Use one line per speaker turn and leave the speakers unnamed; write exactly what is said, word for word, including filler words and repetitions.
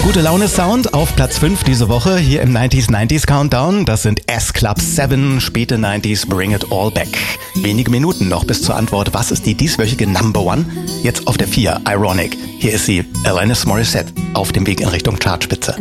Gute Laune Sound auf Platz fünf diese Woche hier im neunziger neunziger Countdown. Das sind S-Club sieben, späte neunziger, Bring It All Back. Wenige Minuten noch bis zur Antwort, was ist die dieswöchige Number One? Jetzt auf der vier, Ironic. Hier ist sie, Alanis Morissette, auf dem Weg in Richtung Chartspitze.